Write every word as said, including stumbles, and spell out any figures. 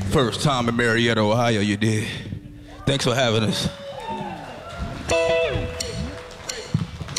First time in Marietta, Ohio, you did. Thanks for having us.